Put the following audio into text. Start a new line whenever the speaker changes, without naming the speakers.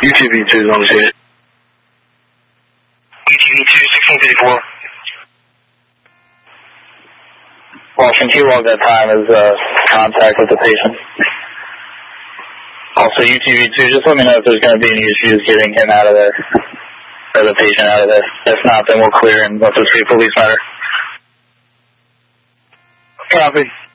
UTV-2 is on the scene.
UTV-2, 1654.
Washington, Q log that time is contact with the patient. Also, UTV-2, just let me know if there's going to be any issues getting him out of there, or the patient out of there. If not, then we'll clear and let this be a police matter.
Copy.